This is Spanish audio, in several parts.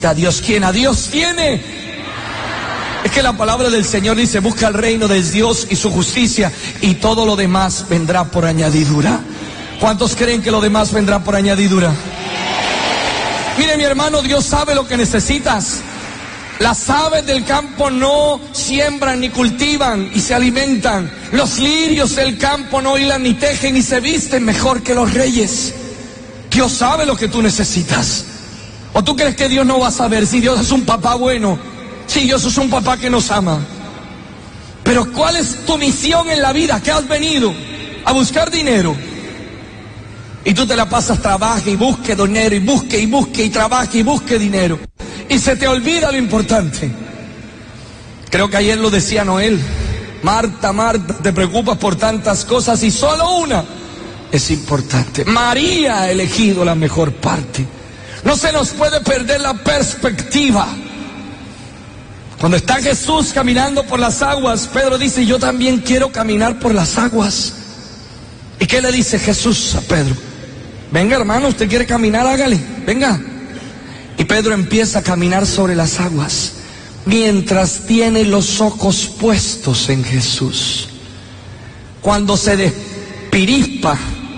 a Dios. ¿Quién a Dios tiene? Es que la palabra del Señor dice: busca el reino de Dios y su justicia, y todo lo demás vendrá por añadidura. ¿Cuántos creen que lo demás vendrá por añadidura? Mire, mi hermano, Dios sabe lo que necesitas. Las aves del campo no siembran ni cultivan y se alimentan. Los lirios del campo no hilan ni tejen y se visten mejor que los reyes. Dios sabe lo que tú necesitas. ¿O tú crees que Dios no va a saber? Si Dios es un papá bueno, si Dios es un papá que nos ama. Pero ¿cuál es tu misión en la vida? ¿Qué has venido? A buscar dinero. Y tú te la pasas, trabaje y busque dinero, y busque y trabaje y busque dinero. Y se te olvida lo importante. Creo que ayer lo decía Noel: Marta, Marta, te preocupas por tantas cosas y solo una es importante. María ha elegido la mejor parte. No se nos puede perder la perspectiva. Cuando está Jesús caminando por las aguas, Pedro dice: yo también quiero caminar por las aguas. ¿Y qué le dice Jesús a Pedro? Venga, hermano, usted quiere caminar, hágale, venga. Y Pedro empieza a caminar sobre las aguas mientras tiene los ojos puestos en Jesús. Cuando se despirispa,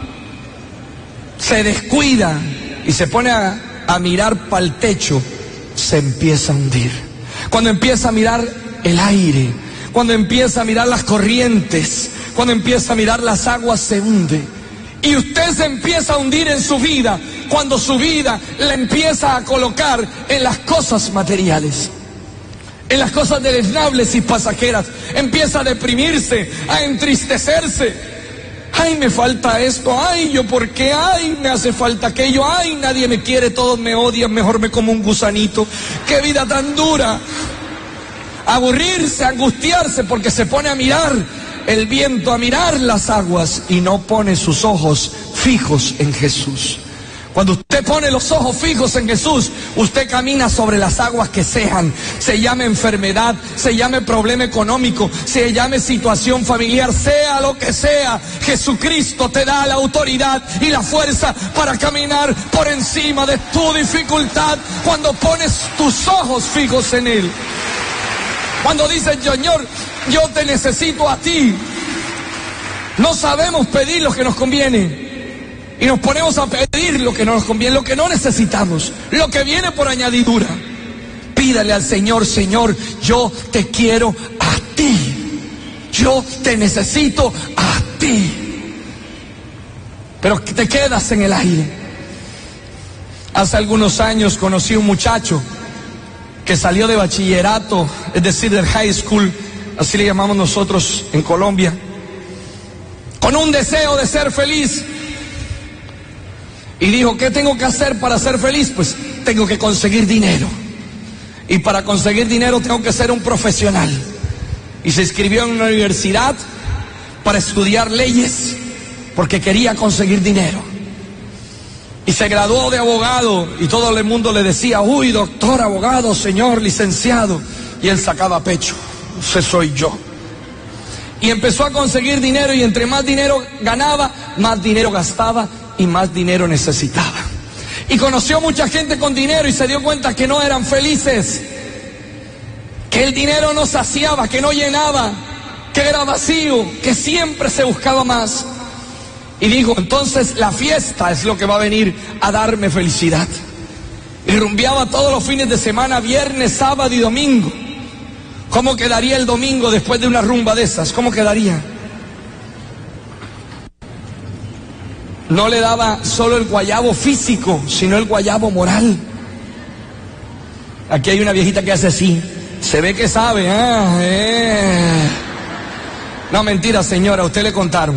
se descuida y se pone a mirar para el techo, se empieza a hundir. Cuando empieza a mirar el aire, cuando empieza a mirar las corrientes, cuando empieza a mirar las aguas, se hunde. Y usted se empieza a hundir en su vida cuando su vida la empieza a colocar en las cosas materiales, en las cosas deleznables y pasajeras. Empieza a deprimirse, a entristecerse. Ay, me falta esto, ay, yo por qué, ay, me hace falta aquello, ay, nadie me quiere, todos me odian, mejor me como un gusanito. Qué vida tan dura. Aburrirse, angustiarse porque se pone a mirar el viento, a mirar las aguas y no pone sus ojos fijos en Jesús. Cuando usted pone los ojos fijos en Jesús, usted camina sobre las aguas que sean. Se llame enfermedad, se llame problema económico, se llame situación familiar, sea lo que sea, Jesucristo te da la autoridad y la fuerza para caminar por encima de tu dificultad cuando pones tus ojos fijos en Él. Cuando dices: Señor, yo te necesito a ti. No sabemos pedir lo que nos conviene y nos ponemos a pedir lo que no nos conviene, lo que no necesitamos, lo que viene por añadidura. Pídale al Señor: Señor, yo te quiero a ti, yo te necesito a ti. Pero te quedas en el aire. Hace algunos años conocí un muchacho que salió de bachillerato, es decir, del high school, así le llamamos nosotros en Colombia, con un deseo de ser feliz. Y dijo: ¿qué tengo que hacer para ser feliz? Pues tengo que conseguir dinero. Y para conseguir dinero tengo que ser un profesional. Y se inscribió en una universidad para estudiar leyes, porque quería conseguir dinero. Y se graduó de abogado y todo el mundo le decía: uy, doctor, abogado, señor, licenciado. Y él sacaba pecho: ese soy yo. Y empezó a conseguir dinero, y entre más dinero ganaba, más dinero gastaba y más dinero necesitaba. Y conoció mucha gente con dinero y se dio cuenta que no eran felices, que el dinero no saciaba, que no llenaba, que era vacío, que siempre se buscaba más. Y dijo: entonces la fiesta es lo que va a venir a darme felicidad. Y rumbeaba todos los fines de semana, viernes, sábado y domingo. ¿Cómo quedaría el domingo después de una rumba de esas? ¿Cómo quedaría? No le daba solo el guayabo físico, sino el guayabo moral. Aquí hay una viejita que hace así. Se ve que sabe. No, mentira, señora, a usted le contaron.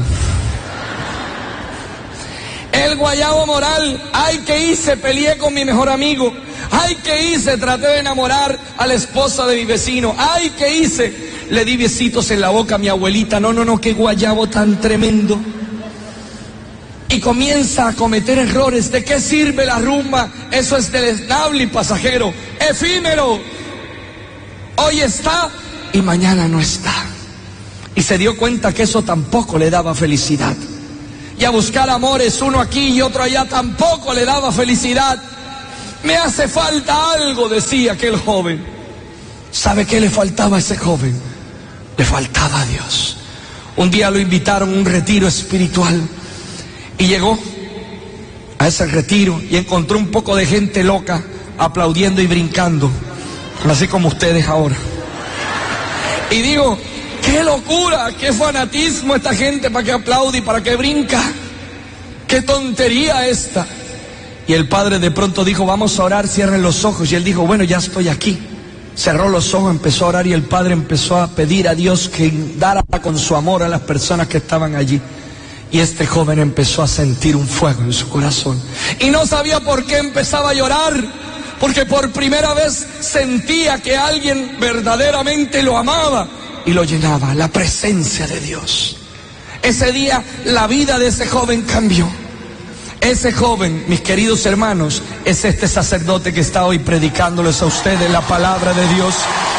El guayabo moral: ay, ¿qué hice? Peleé con mi mejor amigo. Ay, ¿qué hice? Traté de enamorar a la esposa de mi vecino. Ay, ¿qué hice? Le di besitos en la boca a mi abuelita. No, qué guayabo tan tremendo. Y comienza a cometer errores. ¿De qué sirve la rumba? Eso es deleznable y pasajero, efímero. Hoy está y mañana no está. Y se dio cuenta que eso tampoco le daba felicidad. Y a buscar amores, uno aquí y otro allá, tampoco le daba felicidad. me hace falta algo, decía aquel joven. ¿Sabe qué le faltaba a ese joven? Le faltaba a Dios. Un día lo invitaron a un retiro espiritual y llegó a ese retiro y encontró un poco de gente loca aplaudiendo y brincando, así como ustedes ahora. Y digo, qué locura, qué fanatismo esta gente, para que aplaude y para que brinca. Qué tontería esta. Y el padre de pronto dijo, vamos a orar, cierren los ojos. Y él dijo, bueno, ya estoy aquí. Cerró los ojos, empezó a orar y el padre empezó a pedir a Dios que dara con su amor a las personas que estaban allí. Y este joven empezó a sentir un fuego en su corazón. Y no sabía por qué empezaba a llorar, porque por primera vez sentía que alguien verdaderamente lo amaba y lo llenaba, la presencia de Dios. Ese día la vida de ese joven cambió. Ese joven, mis queridos hermanos, es este sacerdote que está hoy predicándoles a ustedes la palabra de Dios.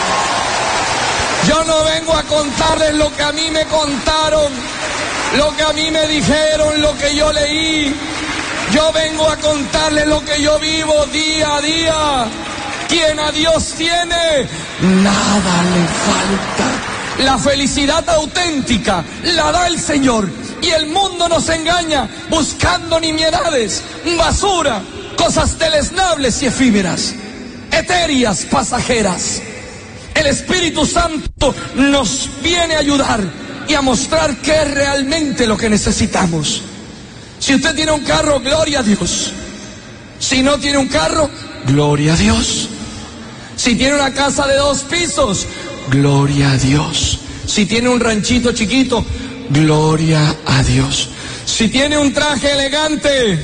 Yo no vengo a contarles lo que a mí me contaron, lo que a mí me dijeron, lo que yo leí. Yo vengo a contarles lo que yo vivo día a día. Quien a Dios tiene, nada le falta. La felicidad auténtica la da el Señor. Y el mundo nos engaña buscando nimiedades, basura, cosas deleznables y efímeras, etéreas, pasajeras. El Espíritu Santo nos viene a ayudar y a mostrar qué es realmente lo que necesitamos. Si usted tiene un carro, gloria a Dios. Si no tiene un carro, gloria a Dios. Si tiene una casa de 2 pisos, gloria a Dios. Si tiene un ranchito chiquito, gloria a Dios. Si tiene un traje elegante,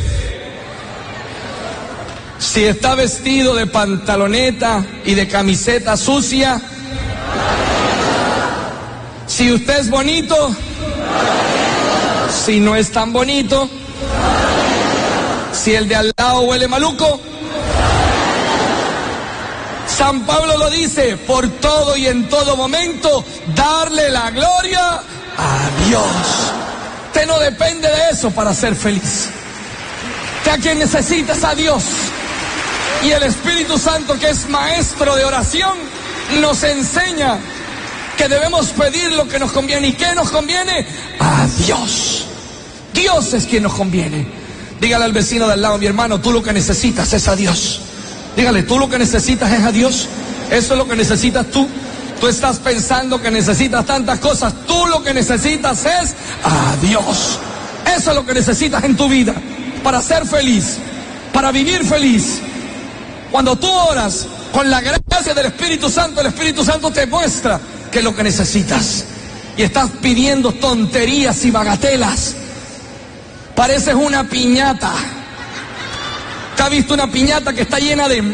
si está vestido de pantaloneta y de camiseta sucia, si usted es bonito, si no es tan bonito, si el de al lado huele maluco, San Pablo lo dice, por todo y en todo momento, darle la gloria a Dios. Usted no depende de eso para ser feliz. Usted a quien necesita es a Dios. Y el Espíritu Santo, que es maestro de oración, nos enseña que debemos pedir lo que nos conviene. ¿Y qué nos conviene? A Dios. Dios es quien nos conviene. Dígale al vecino de al lado, mi hermano, tú lo que necesitas es a Dios. Dígale, tú lo que necesitas es a Dios. Eso es lo que necesitas tú. Tú estás pensando que necesitas tantas cosas. Tú lo que necesitas es a Dios. Eso es lo que necesitas en tu vida para ser feliz, para vivir feliz. Cuando tú oras con la gracia del Espíritu Santo, el Espíritu Santo te muestra qué es lo que necesitas. Y estás pidiendo tonterías y bagatelas. Pareces una piñata. ¿Te has visto una piñata que está llena de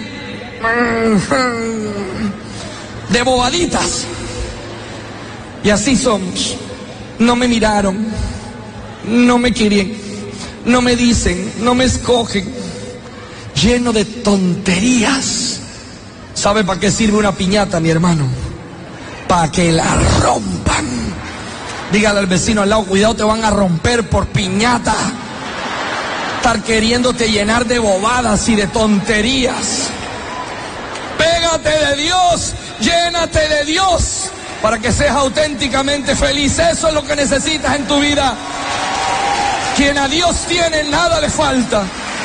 bobaditas? Y así somos. No me miraron, no me quieren, no me dicen, no me escogen. Lleno de tonterías. ¿Sabe para qué sirve una piñata, mi hermano? Para que la rompan. Dígale al vecino al lado, cuidado, te van a romper por piñata. Estar queriéndote llenar de bobadas y de tonterías. Pégate de Dios, llénate de Dios, para que seas auténticamente feliz. Eso es lo que necesitas en tu vida. Quien a Dios tiene, nada le falta.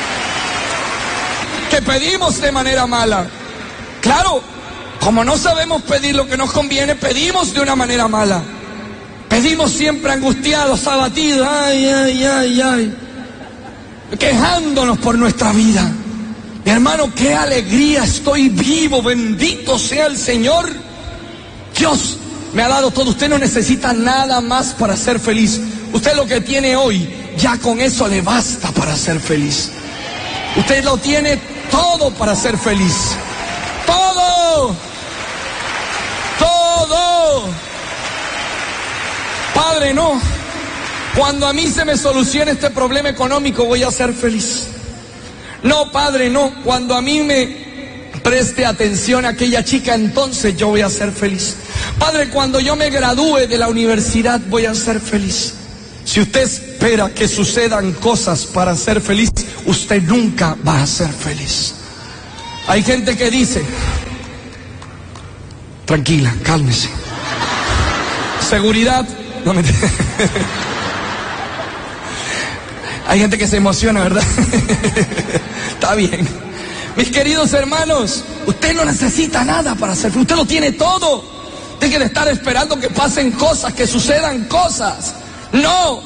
Que pedimos de manera mala. Claro, como no sabemos pedir lo que nos conviene, pedimos de una manera mala. Pedimos siempre angustiados, abatidos, ay, ay, ay, ay, quejándonos por nuestra vida. Mi hermano, qué alegría, estoy vivo, bendito sea el Señor. Dios me ha dado todo. Usted no necesita nada más para ser feliz. Usted lo que tiene hoy, ya con eso le basta para ser feliz. Usted lo tiene todo para ser feliz. Todo. Todo. Padre, no. Cuando a mí se me solucione este problema económico voy a ser feliz. No, Padre, no. Cuando a mí me preste atención a aquella chica, entonces yo voy a ser feliz. Padre, cuando yo me gradúe de la universidad voy a ser feliz. Si usted espera que sucedan cosas para ser feliz, usted nunca va a ser feliz. Hay gente que dice, tranquila, cálmese. Seguridad, no me... Hay gente que se emociona, ¿verdad? Está bien. Mis queridos hermanos, usted no necesita nada para ser feliz. Usted lo tiene todo. Deje de estar esperando que pasen cosas, que sucedan cosas. No.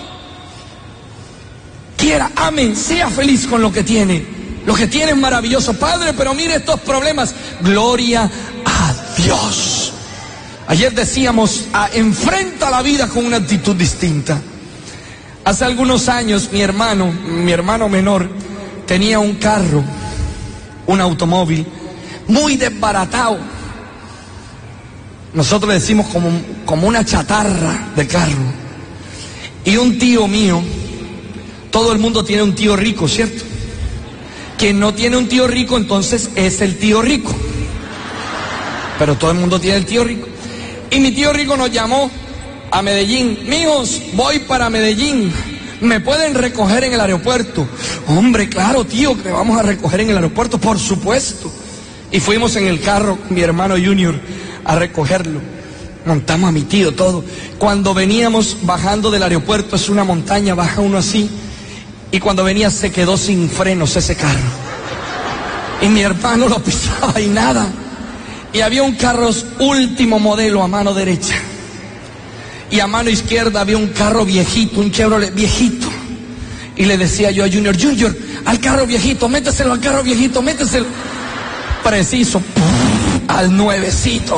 Quiera, ame, sea feliz con lo que tiene. Lo que tiene es maravilloso. Padre, pero mire estos problemas. Gloria a Dios. Ayer decíamos, enfrenta la vida con una actitud distinta. Hace algunos años mi hermano menor, tenía un carro, un automóvil, muy desbaratado. Nosotros le decimos como una chatarra de carro. Y un tío mío, todo el mundo tiene un tío rico, ¿cierto? Quien no tiene un tío rico, entonces es el tío rico. Pero todo el mundo tiene el tío rico. Y mi tío rico nos llamó a Medellín. Mijos, voy para Medellín. ¿Me pueden recoger en el aeropuerto? Hombre, claro, tío, que vamos a recoger en el aeropuerto, por supuesto. Y fuimos en el carro con mi hermano Junior a recogerlo. Montamos a mi tío, todo. Cuando veníamos bajando del aeropuerto, es una montaña, baja uno así. Y cuando venía se quedó sin frenos ese carro. Y mi hermano lo pisaba y nada. Y había un carro último modelo a mano derecha. Y a mano izquierda había un carro viejito, un Chevrolet viejito. Y le decía yo a Junior, Junior, al carro viejito, méteselo al carro viejito, méteselo. Preciso, al nuevecito.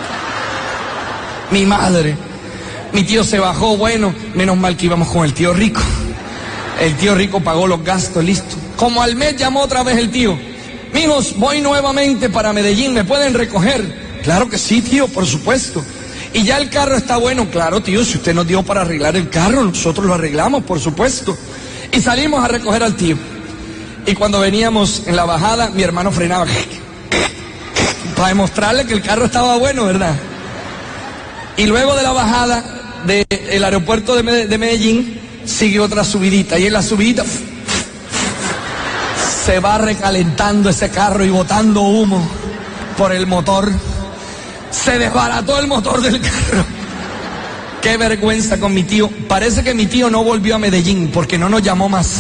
Mi madre. Mi tío se bajó, bueno, menos mal que íbamos con el tío rico. El tío rico pagó los gastos, listo. Como al mes llamó otra vez el tío. Mijos, voy nuevamente para Medellín, ¿me pueden recoger? Claro que sí, tío, por supuesto. Y ya el carro está bueno, claro, tío, si usted nos dio para arreglar el carro, nosotros lo arreglamos, por supuesto. Y salimos a recoger al tío. Y cuando veníamos en la bajada, mi hermano frenaba para demostrarle que el carro estaba bueno, ¿verdad? Y luego de la bajada del aeropuerto de Medellín, sigue otra subidita. Y en la subidita se va recalentando ese carro y botando humo por el motor. Se desbarató el motor del carro. Qué vergüenza con mi tío. Parece que mi tío no volvió a Medellín porque no nos llamó más.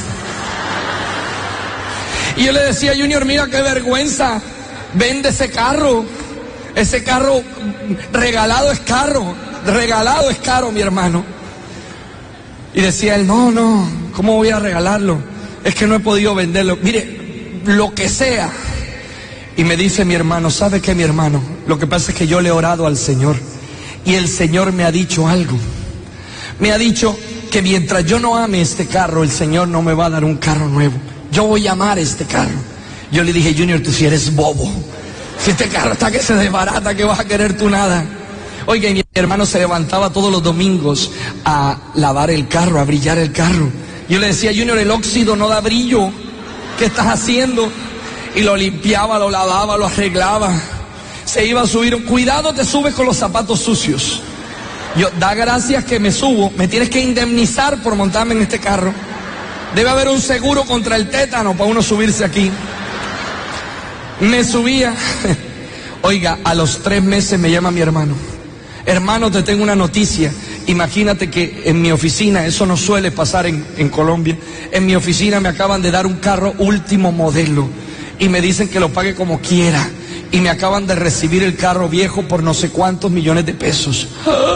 Y yo le decía a Junior, mira qué vergüenza, vende ese carro. Ese carro regalado es caro, mi hermano. Y decía él, no, ¿cómo voy a regalarlo? Es que no he podido venderlo. Mire, lo que sea. Y me dice mi hermano, ¿sabe qué, mi hermano? Lo que pasa es que yo le he orado al Señor. Y el Señor me ha dicho algo. Me ha dicho que mientras yo no ame este carro, el Señor no me va a dar un carro nuevo. Yo voy a amar este carro. Yo le dije, Junior, tú si eres bobo. Si este carro está que se desbarata, que vas a querer tú nada. Oiga, y mi hermano se levantaba todos los domingos a lavar el carro, a brillar el carro. Yo le decía, Junior, el óxido no da brillo. ¿Qué estás haciendo? Y lo limpiaba, lo lavaba, lo arreglaba. Se iba a subir. Cuidado, te subes con los zapatos sucios. Yo, da gracias que me subo. Me tienes que indemnizar por montarme en este carro. Debe haber un seguro contra el tétano para uno subirse aquí. Me subía. Oiga, a los 3 meses me llama mi hermano. Hermano, te tengo una noticia. Imagínate que en mi oficina, eso no suele pasar en Colombia, en mi oficina me acaban de dar un carro último modelo y me dicen que lo pague como quiera y me acaban de recibir el carro viejo por no sé cuántos millones de pesos.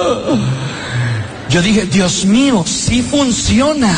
Yo dije, Dios mío, sí funciona.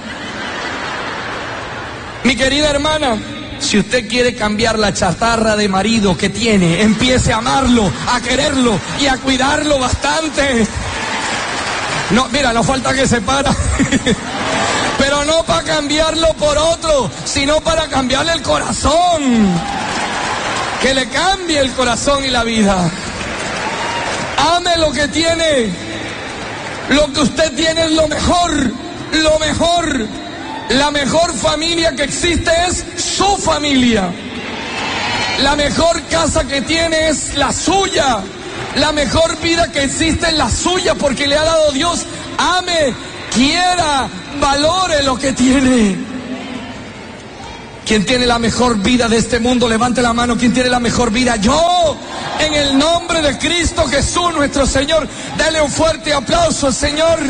Mi querida hermana, si usted quiere cambiar la chatarra de marido que tiene, empiece a amarlo, a quererlo y a cuidarlo bastante. No, mira, no falta que se para. Pero no para cambiarlo por otro, sino para cambiarle el corazón. Que le cambie el corazón y la vida. Ame lo que tiene. Lo que usted tiene es lo mejor. Lo mejor. La mejor familia que existe es su familia. La mejor casa que tiene es la suya. La mejor vida que existe es la suya porque le ha dado Dios. Ame, quiera, valore lo que tiene. ¿Quién tiene la mejor vida de este mundo? Levante la mano. ¿Quién tiene la mejor vida? Yo, en el nombre de Cristo Jesús, nuestro Señor. Dale un fuerte aplauso al Señor.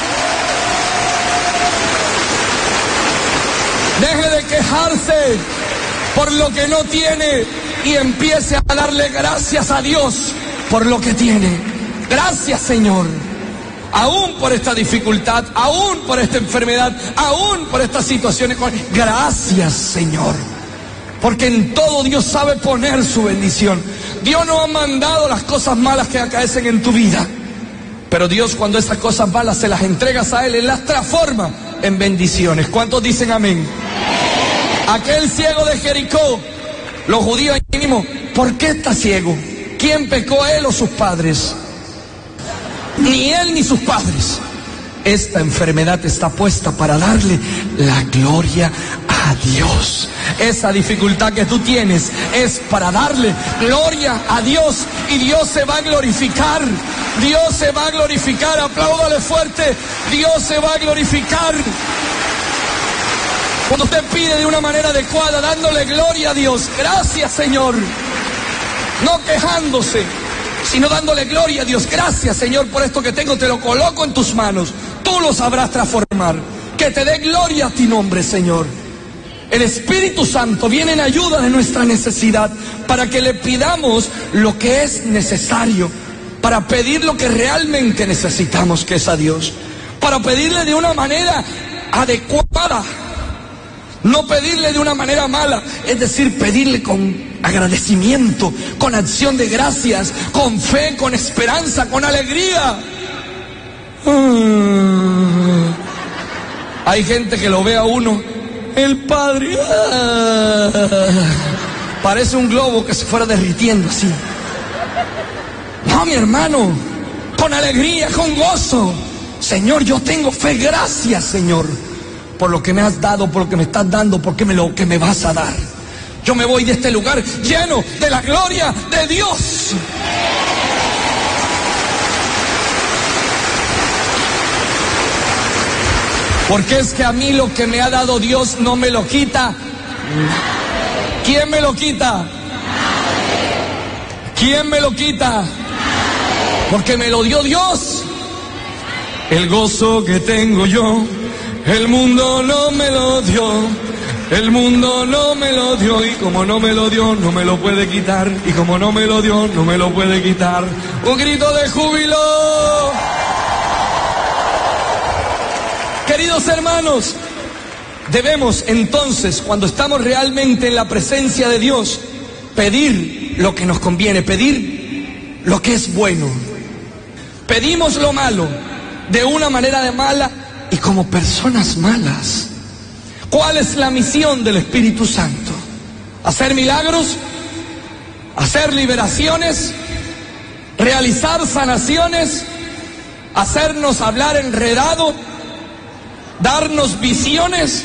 Deje de quejarse por lo que no tiene y empiece a darle gracias a Dios por lo que tiene. Gracias, Señor. Aún por esta dificultad, aún por esta enfermedad, aún por estas situaciones. Gracias, Señor. Porque en todo Dios sabe poner su bendición. Dios no ha mandado las cosas malas que acaecen en tu vida. Pero Dios, cuando esas cosas malas se las entregas a Él, Él las transforma en bendiciones. ¿Cuántos dicen amén? Aquel ciego de Jericó, los judíos mismos, ¿por qué está ciego? ¿Quién pecó, él o sus padres? Ni él ni sus padres. Esta enfermedad está puesta para darle la gloria a Dios. Esa dificultad que tú tienes es para darle gloria a Dios, y Dios se va a glorificar. Dios se va a glorificar. Apláudale fuerte. Dios se va a glorificar. Cuando usted pide de una manera adecuada, dándole gloria a Dios. Gracias, Señor. No quejándose, sino dándole gloria a Dios. Gracias, Señor, por esto que tengo. Te lo coloco en tus manos. Tú lo sabrás transformar. Que te dé gloria a ti nombre, Señor. El Espíritu Santo viene en ayuda de nuestra necesidad para que le pidamos lo que es necesario, para pedir lo que realmente necesitamos, que es a Dios, para pedirle de una manera adecuada. No pedirle de una manera mala, es decir, pedirle con agradecimiento, con acción de gracias, con fe, con esperanza, con alegría. Hay gente que lo ve a uno, el Padre, parece un globo que se fuera derritiendo así. No, mi hermano, con alegría, con gozo. Señor, yo tengo fe, gracias, Señor, por lo que me has dado, por lo que me estás dando, por lo que me vas a dar. Yo me voy de este lugar lleno de la gloria de Dios. Porque es que a mí lo que me ha dado Dios no me lo quita. ¿Quién me lo quita? ¿Quién me lo quita? Porque me lo dio Dios. El gozo que tengo yo, el mundo no me lo dio. El mundo no me lo dio, y como no me lo dio, no me lo puede quitar. Y como no me lo dio, no me lo puede quitar. Un grito de júbilo. Queridos hermanos, debemos entonces, cuando estamos realmente en la presencia de Dios, pedir lo que nos conviene, pedir lo que es bueno. Pedimos lo malo de una manera de mala y como personas malas. ¿Cuál es la misión del Espíritu Santo? ¿Hacer milagros? ¿Hacer liberaciones? ¿Realizar sanaciones? ¿Hacernos hablar enredado? ¿Darnos visiones?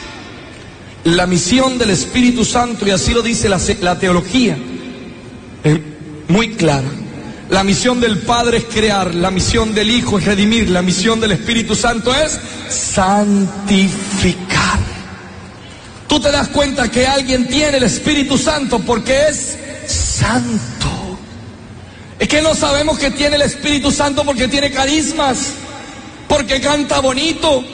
La misión del Espíritu Santo, y así lo dice la teología, es muy clara. La misión del Padre es crear, la misión del Hijo es redimir, la misión del Espíritu Santo es santificar. Tú te das cuenta que alguien tiene el Espíritu Santo porque es santo. Es que no sabemos que tiene el Espíritu Santo porque tiene carismas, porque canta bonito,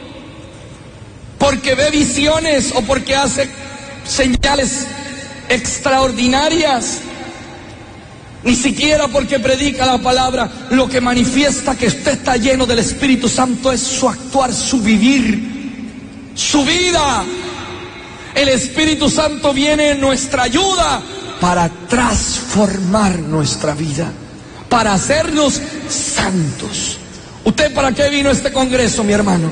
porque ve visiones o porque hace señales extraordinarias. Ni siquiera porque predica la palabra. Lo que manifiesta que usted está lleno del Espíritu Santo es su actuar, su vivir, su vida. El Espíritu Santo viene en nuestra ayuda para transformar nuestra vida, para hacernos santos. ¿Usted para qué vino a este congreso, mi hermano?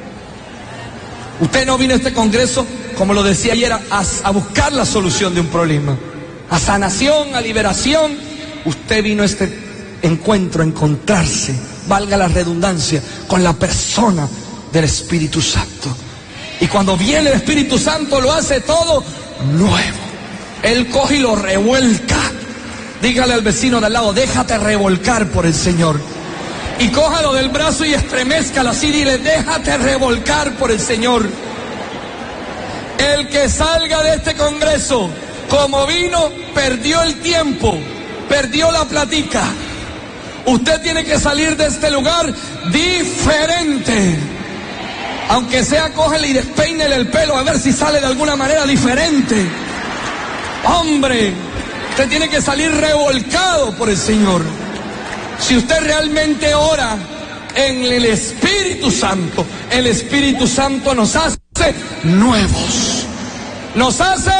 Usted no vino a este congreso, como lo decía ayer, a buscar la solución de un problema, a sanación, a liberación. Usted vino a este encuentro a encontrarse, valga la redundancia, con la persona del Espíritu Santo. Y cuando viene el Espíritu Santo lo hace todo nuevo. Él coge y lo revuelca. Dígale al vecino de al lado, déjate revolcar por el Señor. Y cójalo del brazo y estremezcalo así, dile, déjate revolcar por el Señor. El que salga de este congreso como vino, perdió el tiempo, perdió la platica. Usted tiene que salir de este lugar diferente. Aunque sea, cógele y despeínele el pelo a ver si sale de alguna manera diferente. Hombre, usted tiene que salir revolcado por el Señor. Si usted realmente ora en el Espíritu Santo, el Espíritu Santo nos hace nuevos. Nos hace.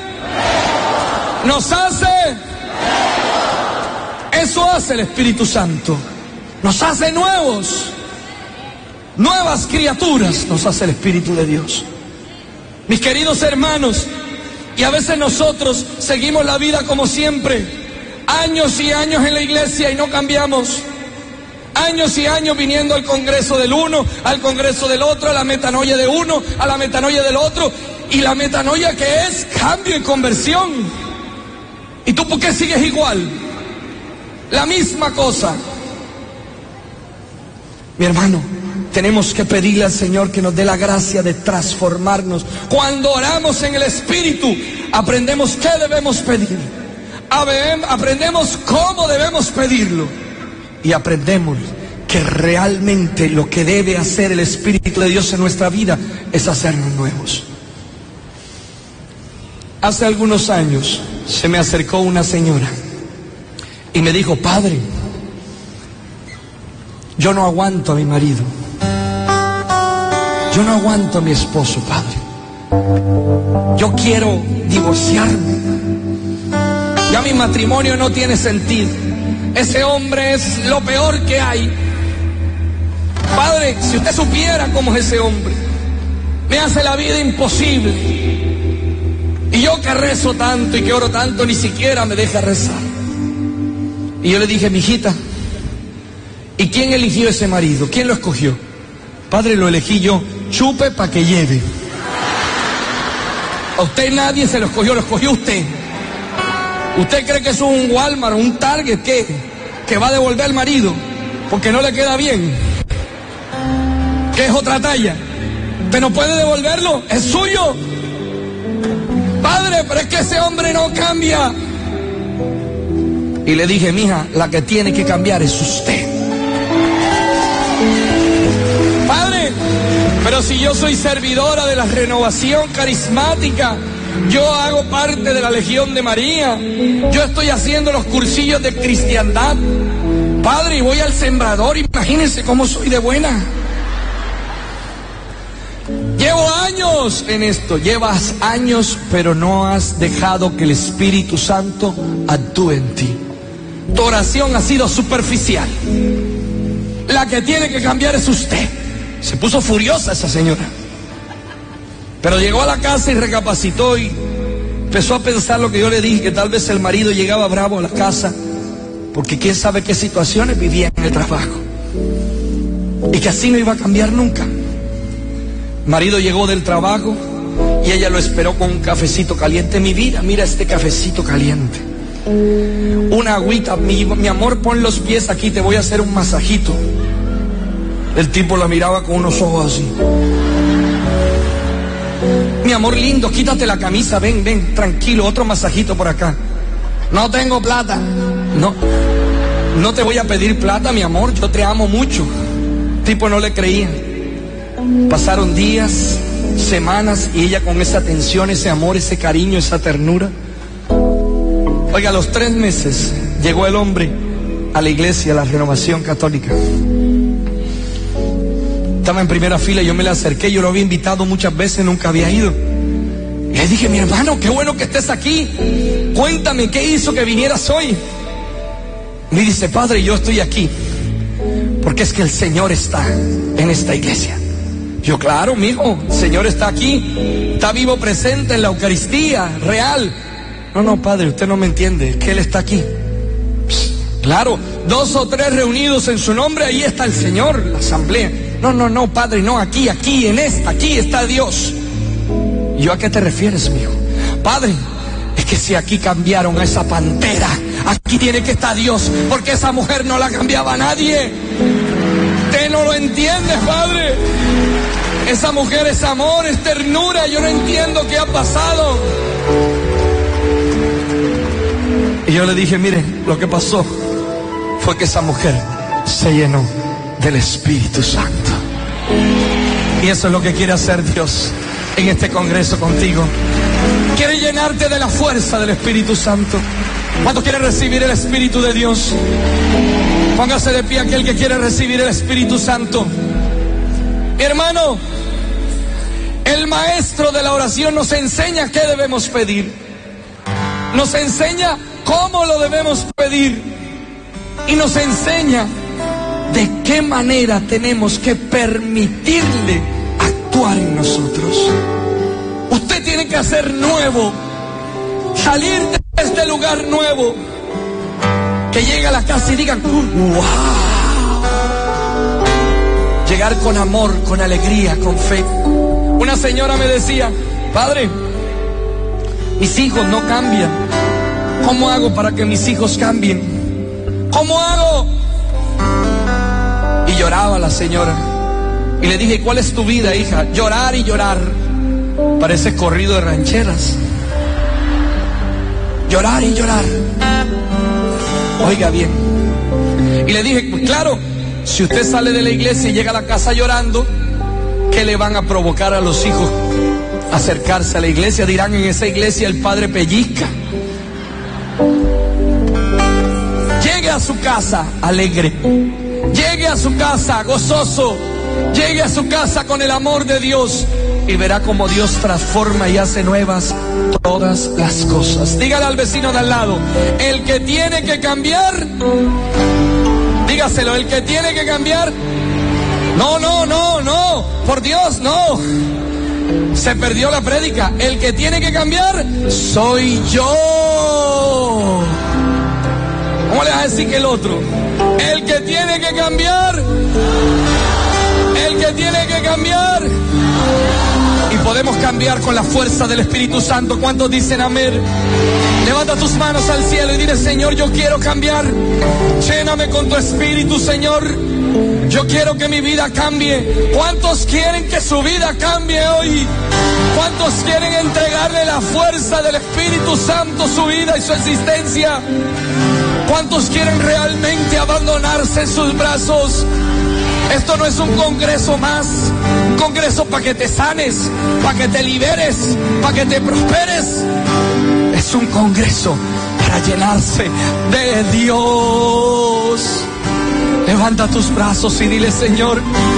Eso hace el Espíritu Santo. Nos hace nuevos. Nuevas criaturas nos hace el Espíritu de Dios. Mis queridos hermanos, y a veces nosotros seguimos la vida como siempre, años y años en la iglesia y no cambiamos. Años y años viniendo al congreso del uno, al congreso del otro, a la metanoia de uno, a la metanoia del otro. Y la metanoia, que es cambio y conversión. ¿Y tú por qué sigues igual? La misma cosa. Mi hermano, tenemos que pedirle al Señor que nos dé la gracia de transformarnos. Cuando oramos en el Espíritu, aprendemos qué debemos pedir. Aprendemos cómo debemos pedirlo. Y aprendemos que realmente lo que debe hacer el Espíritu de Dios en nuestra vida es hacernos nuevos. Hace algunos años se me acercó una señora y me dijo: padre, yo no aguanto a mi marido. Yo no aguanto a mi esposo, padre. Yo quiero divorciarme. Ya mi matrimonio no tiene sentido. Ese hombre es lo peor que hay. Padre, si usted supiera cómo es ese hombre, me hace la vida imposible. Y yo que rezo tanto y que oro tanto, ni siquiera me deja rezar. Y yo le dije: mijita, ¿y quién eligió ese marido? ¿Quién lo escogió? Padre, lo elegí yo. Chupe pa' que lleve. A usted nadie se lo escogió usted. ¿Usted cree que es un Walmart o un Target que va a devolver al marido porque no le queda bien? ¿Que es otra talla? ¿Usted no puede devolverlo? ¿Es suyo? Padre, pero es que ese hombre no cambia. Y le dije: mija, la que tiene que cambiar es usted. Padre, pero si yo soy servidora de la renovación carismática, yo hago parte de la Legión de María, yo estoy haciendo los cursillos de cristiandad, padre, y voy al sembrador, imagínense cómo soy de buena. Llevo años en esto, llevas años, pero no has dejado que el Espíritu Santo actúe en ti. Tu oración ha sido superficial. La que tiene que cambiar es usted. Se puso furiosa esa señora. Pero llegó a la casa y recapacitó y empezó a pensar lo que yo le dije, que tal vez el marido llegaba bravo a la casa porque quién sabe qué situaciones vivía en el trabajo. Y que así no iba a cambiar nunca. El marido llegó del trabajo y ella lo esperó con un cafecito caliente. Mi vida, mira este cafecito caliente. Una agüita, mi amor, pon los pies aquí, te voy a hacer un masajito. El tipo la miraba con unos ojos así. Mi amor lindo, quítate la camisa, ven, tranquilo, otro masajito por acá. No tengo plata. No te voy a pedir plata, mi amor, yo te amo mucho. El tipo no le creía. Pasaron días, semanas, y ella con esa atención, ese amor, ese cariño, esa ternura. Oiga, a los 3 meses llegó el hombre a la iglesia, a la Renovación Católica. Estaba en primera fila, yo me le acerqué, yo lo había invitado muchas veces, nunca había ido. Y le dije: mi hermano, qué bueno que estés aquí. Cuéntame, ¿qué hizo que vinieras hoy? Me dice: padre, yo estoy aquí porque es que el Señor está en esta iglesia. Yo: claro, mijo, el Señor está aquí, está vivo, presente en la Eucaristía, real. No, padre, usted no me entiende, es que Él está aquí. Claro, 2 o 3 reunidos en su nombre, ahí está el Señor, la asamblea. No, padre, no, aquí está Dios. ¿Y yo a qué te refieres, mijo? Padre, es que si aquí cambiaron a esa pantera, aquí tiene que estar Dios, porque esa mujer no la cambiaba a nadie. Usted no lo entiende, padre. Esa mujer es amor, es ternura. Yo no entiendo qué ha pasado. Y yo le dije, mire, lo que pasó fue que esa mujer se llenó del Espíritu Santo. Y eso es lo que quiere hacer Dios en este congreso contigo. Quiere llenarte de la fuerza del Espíritu Santo. ¿Cuántos quieren recibir el Espíritu de Dios? Póngase de pie aquel que quiere recibir el Espíritu Santo. Mi hermano, el maestro de la oración nos enseña qué debemos pedir. Nos enseña cómo lo debemos pedir. Y nos enseña de qué manera tenemos que permitirle actuar en nosotros. Usted tiene que hacer nuevo, salir de este lugar nuevo, que llegue a la casa y digan, wow. Llegar con amor, con alegría, con fe. Una señora me decía, padre, mis hijos no cambian. ¿Cómo hago para que mis hijos cambien? ¿Cómo hago? Y lloraba la señora. Y le dije, ¿cuál es tu vida, hija? Llorar y llorar. Parece corrido de rancheras. Llorar y llorar. Oiga bien. Y le dije, pues claro, si usted sale de la iglesia y llega a la casa llorando, ¿qué le van a provocar a los hijos? Acercarse a la iglesia. Dirán, en esa iglesia el padre pellizca. Llegue a su casa alegre. Llegue a su casa gozoso. Llegue a su casa con el amor de Dios. Y verá cómo Dios transforma y hace nuevas todas las cosas. Dígale al vecino de al lado, el que tiene que cambiar, dígaselo, el que tiene que cambiar. No, por Dios, no. Se perdió la prédica. El que tiene que cambiar soy yo. ¿Cómo le vas a decir que el otro? El que tiene que cambiar. El que tiene que cambiar. Y podemos cambiar con la fuerza del Espíritu Santo. ¿Cuántos dicen amén? Levanta tus manos al cielo y dile, Señor, yo quiero cambiar. Lléname con tu Espíritu, Señor. Yo quiero que mi vida cambie. ¿Cuántos quieren que su vida cambie hoy? ¿Cuántos quieren entregarle la fuerza del Espíritu Santo, su vida y su existencia? ¿Cuántos quieren realmente abandonarse en sus brazos? Esto no es un congreso más, un congreso para que te sanes, para que te liberes, para que te prosperes. Es un congreso para llenarse de Dios. Levanta tus brazos y dile, Señor,